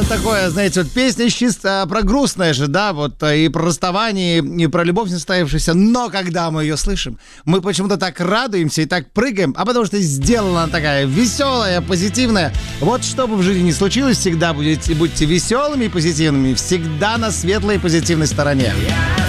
такое, знаете, вот песня чисто про грустное же, да, вот и про расставание, и про любовь не состоявшуюся, но когда мы ее слышим, мы почему-то так радуемся и так прыгаем, а потому что сделана она такая веселая, позитивная. Вот что бы в жизни ни случилось, всегда будьте веселыми и позитивными, всегда на светлой и позитивной стороне.